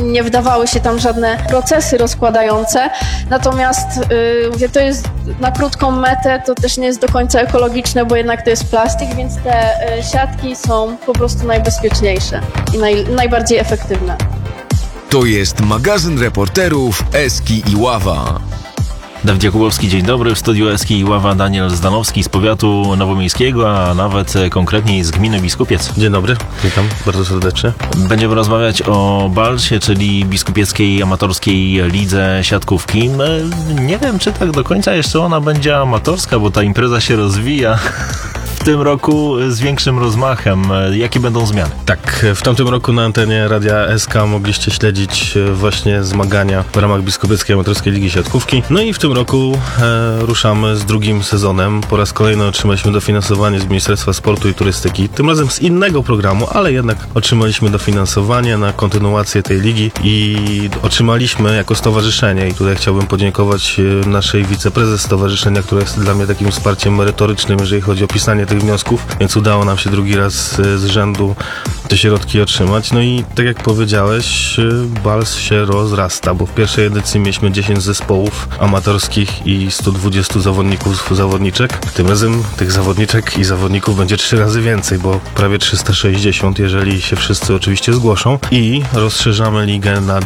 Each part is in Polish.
nie wdawały się tam żadne procesy rozkładające. Natomiast mówię, to jest na krótką metę, to też nie jest do końca ekologiczne, bo jednak to jest plastik, więc te siatki są po prostu najbezpieczniejsze i najbardziej efektywne. To jest magazyn reporterów Eski i Ława. Dawid Jakubowski, dzień dobry. W studiu Eski i Ława Daniel Zdanowski z powiatu nowomiejskiego, a nawet konkretniej z gminy Biskupiec. Dzień dobry, witam bardzo serdecznie. Będziemy rozmawiać o BALS-ie, czyli Biskupieckiej Amatorskiej Lidze Siatkówki. Nie wiem, czy tak do końca jeszcze ona będzie amatorska, bo ta impreza się rozwija w tym roku z większym rozmachem. Jakie będą zmiany? Tak, w tamtym roku na antenie Radia SK mogliście śledzić właśnie zmagania w ramach Biskupieckiej Amatorskiej Ligi Siatkówki. No i w tym roku ruszamy z drugim sezonem. Po raz kolejny otrzymaliśmy dofinansowanie z Ministerstwa Sportu i Turystyki. Tym razem z innego programu, ale jednak otrzymaliśmy dofinansowanie na kontynuację tej ligi i otrzymaliśmy jako stowarzyszenie. I tutaj chciałbym podziękować naszej wiceprezes stowarzyszenia, która jest dla mnie takim wsparciem merytorycznym, jeżeli chodzi o pisanie tych wniosków, więc udało nam się drugi raz z rzędu te środki otrzymać. No i tak jak powiedziałeś, BALS się rozrasta, bo w pierwszej edycji mieliśmy 10 zespołów amatorskich i 120 zawodniczek. Tym razem tych zawodniczek i zawodników będzie 3 razy więcej, bo prawie 360, jeżeli się wszyscy oczywiście zgłoszą. I rozszerzamy ligę na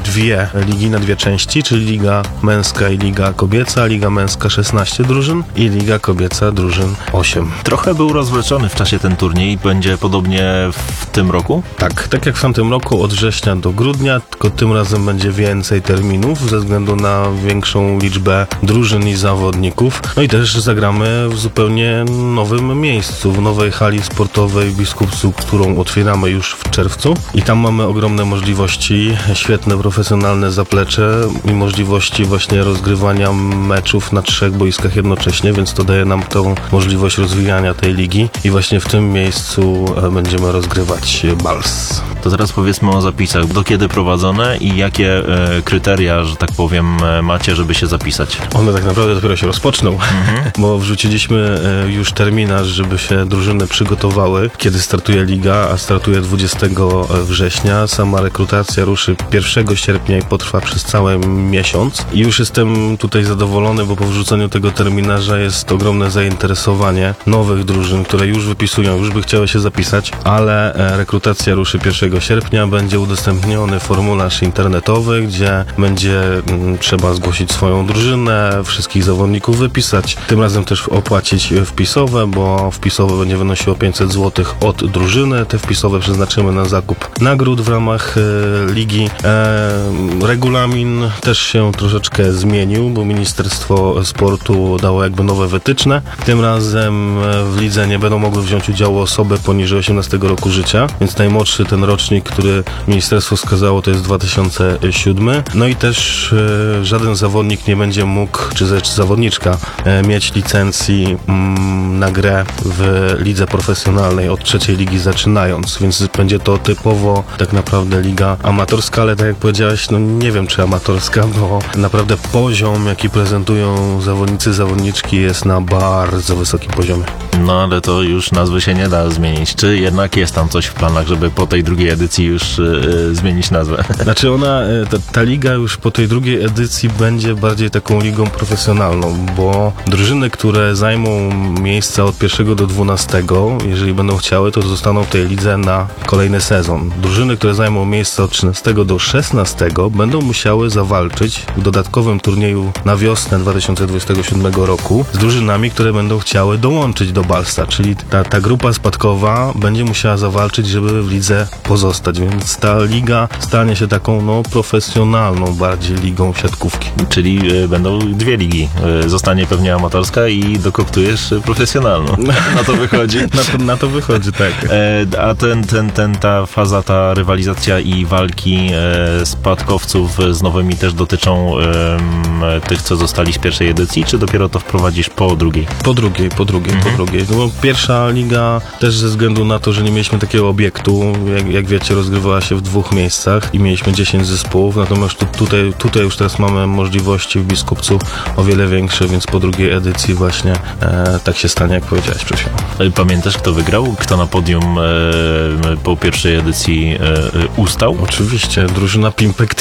dwie części, czyli liga męska i liga kobieca. Liga męska 16 drużyn i liga kobieca drużyn 8. Trochę był rozwleczony w czasie ten turniej. Będzie podobnie w tym roku? Tak jak w tamtym roku, od września do grudnia, tylko tym razem będzie więcej terminów ze względu na większą liczbę drużyn i zawodników. No i też zagramy w zupełnie nowym miejscu, w nowej hali sportowej w Biskupcu, którą otwieramy już w czerwcu. I tam mamy ogromne możliwości, świetne profesjonalne zaplecze i możliwości właśnie rozgrywania meczów na 3 boiskach jednocześnie, więc to daje nam tą możliwość rozwijania tej ligi i właśnie w tym miejscu będziemy rozgrywać BALS. To teraz powiedzmy o zapisach. Do kiedy prowadzone i jakie kryteria, że tak powiem, macie, żeby się zapisać? One tak naprawdę dopiero się rozpoczną, bo wrzuciliśmy już terminarz, żeby się drużyny przygotowały, kiedy startuje liga, a startuje 20 września. Sama rekrutacja ruszy 1 sierpnia i potrwa przez cały miesiąc. I już jestem tutaj zadowolony, bo po wrzuceniu tego terminarza jest ogromne zainteresowanie nowych drużyn, które już wypisują, już by chciały się zapisać, ale rekrutacja ruszy 1 sierpnia, będzie udostępniony formularz internetowy, gdzie będzie trzeba zgłosić swoją drużynę, wszystkich zawodników wypisać. Tym razem też opłacić wpisowe, bo wpisowe będzie wynosiło 500 zł od drużyny. Te wpisowe przeznaczymy na zakup nagród w ramach ligi. Regulamin też się troszeczkę zmienił, bo Ministerstwo Sportu dało jakby nowe wytyczne. Tym razem w lidze nie będą mogły wziąć udziału osoby poniżej 18 roku życia, więc najmłodszy ten rocznik, który ministerstwo wskazało, to jest 2007. No i też żaden zawodnik nie będzie mógł, czy zawodniczka mieć licencji na grę w lidze profesjonalnej od 3 ligi zaczynając, więc będzie to typowo tak naprawdę liga amatorska, ale tak jak powiedziałeś, no nie wiem czy amatorska, bo naprawdę poziom, jaki prezentują zawodniczki jest na bardzo wysokim poziomie. No ale to już nazwy się nie da zmienić. Czy jednak jest tam coś w planach, żeby po tej drugiej edycji już zmienić nazwę? Znaczy ta liga już po tej drugiej edycji będzie bardziej taką ligą profesjonalną, bo drużyny, które zajmą miejsca od 1 do 12, jeżeli będą chciały, to zostaną w tej lidze na kolejny sezon. Drużyny, które zajmą miejsca od 13 do 16 będą musiały zawalczyć w dodatkowym turnieju na wiosnę 2027 roku z drużynami, które będą chciały dołączyć do BALS-a, czyli ta grupa spadkowa będzie musiała zawalczyć, żeby w lidze pozostać, więc ta liga stanie się taką profesjonalną bardziej ligą siatkówki. Czyli będą 2 ligi. Zostanie pewnie amatorska i dokoptujesz profesjonalną. Na to wychodzi. na to wychodzi, tak. A ta faza, ta rywalizacja i walki spadkowców z nowymi też dotyczą tych, co zostali z pierwszej edycji, czy dopiero to wprowadzisz po drugiej? Po drugiej. No bo pierwsza liga też ze względu na to, że nie mieliśmy takiego obiektu, jak wiecie, rozgrywała się w 2 miejscach i mieliśmy 10 zespołów, natomiast tutaj już teraz mamy możliwości w Biskupcu o wiele większe, więc po drugiej edycji właśnie tak się stanie, jak powiedziałeś przed chwilą. Pamiętasz, kto wygrał? Kto na podium po pierwszej edycji ustał? Oczywiście, drużyna Pimpek